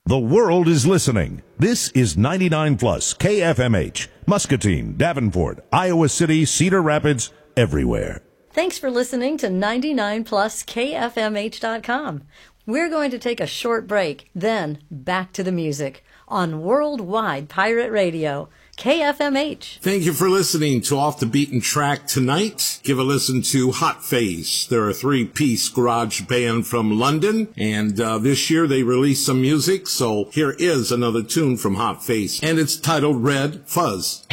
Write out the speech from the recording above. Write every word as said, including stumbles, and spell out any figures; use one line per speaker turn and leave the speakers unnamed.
The world is listening. This is ninety-nine plus K F M H, Muscatine, Davenport, Iowa City, Cedar Rapids, everywhere.
Thanks for listening to ninety-nine plus K F M H dot com. We're going to take a short break, then back to the music on Worldwide Pirate Radio, K F M H.
Thank you for listening to Off the Beaten Track tonight. Give a listen to Hot Face. They're a three-piece garage band from London, and uh, this year they released some music, so here is another tune from Hot Face, and it's titled Red Fuzz.